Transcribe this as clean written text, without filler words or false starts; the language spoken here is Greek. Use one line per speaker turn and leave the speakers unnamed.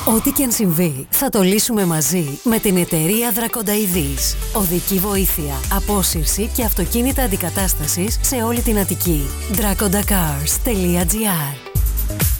Ό,τι και αν συμβεί, θα το λύσουμε μαζί με την εταιρεία Δρακονταειδής. Οδική βοήθεια, απόσυρση και αυτοκίνητα αντικατάστασης σε όλη την Αττική. drakondacars.gr